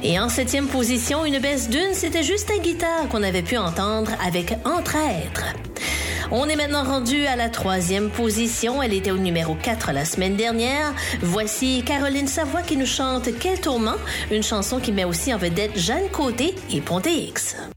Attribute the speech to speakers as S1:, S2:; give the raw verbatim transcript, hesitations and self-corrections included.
S1: Et en septième position, une baisse d'une, c'était juste à guitare qu'on avait pu entendre avec Entraître. On est maintenant rendu à la troisième position. Elle était au numéro quatre la semaine dernière. Voici Caroline Savoie qui nous chante Quel tourment, une chanson qui met aussi en vedette Jeanne Côté et Ponté X.